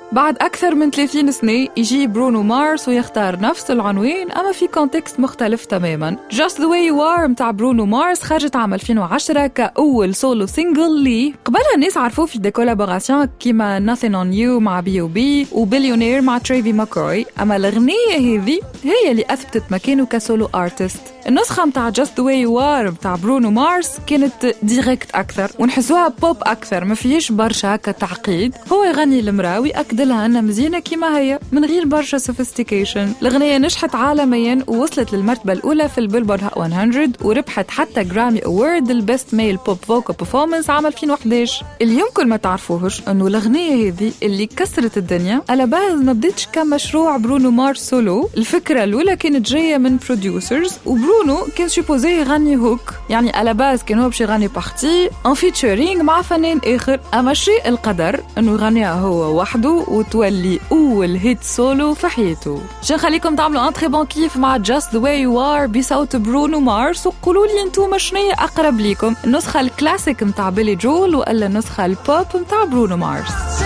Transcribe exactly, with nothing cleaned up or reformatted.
بعد أكثر من ثلاثين سنة يجي برونو مارس ويختار نفس العنوان أما في كونتكست مختلف تماماً. Just the way you are متاع برونو مارس خرجت عام ألفين وعشرة كأول سولو سينجل لي. قبلها الناس عرفوه في دي كولابوراسيون كيما Nothing on You مع بي او بي وبليونير مع تريفي ماكروي، أما الأغنية هذه هي اللي أثبتت مكانه كسولو آرتست. النسخة متاع Just the way you are متاع برونو مارس كانت ديريكت أكثر ونحسوها بوب أكثر، ما فيهش برشا كتعقيد. هو يغني المراوي أكدلها أنها مزينة كما هي من غير برشا سوفيستيكيشن. الأغنية نجحت عالميا ووصلت للمرتبة الأولى في البيلبورد مية وربحت حتى جرامي أورد البست ميل بوب فوكال بيرفورمانس عام ألفين وإحدى عشر. اللي يمكن ما تعرفوهش أنه الأغنية هذه اللي كسرت الدنيا على باز ما بدتش كمشروع برونو مارس سولو. الفكرة الأولى كانت جاية من بروديوسرز وبرونو كان سيبوزي يغني هوك، يعني على باز كان هو باش يغني بارتي ان فيتشرينج مع فنان آخر، أما شيء القدر أنه يغنيها هو وحده وتولي أول هيت سولو في حياته. شو خليكم تعملوا ان تري بون كيف مع Just the way you are بصوت برونو مارس وقولوا لي انتم شنو أقرب ليكم، النسخة الكلاسيك متاع بيلي جول ولا النسخة البوب متاع برونو مارس.